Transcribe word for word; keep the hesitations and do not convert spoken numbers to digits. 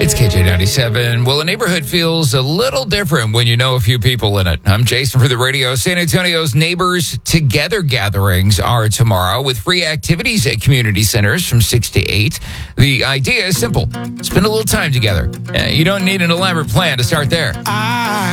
It's K J ninety-seven. Well, a neighborhood feels a little different when you know a few people in it. I'm Jason for the radio. San Antonio's Neighbors Together gatherings are tomorrow with free activities at community centers from six to eight. The idea is simple. Spend a little time together. Uh, you don't need an elaborate plan to start there. I